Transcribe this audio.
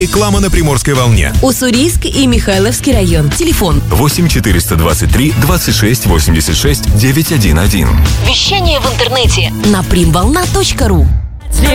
Реклама на Приморской волне. Уссурийск и Михайловский район. Телефон 8 423 26 86 911. Вещание в интернете на primvolna.ru.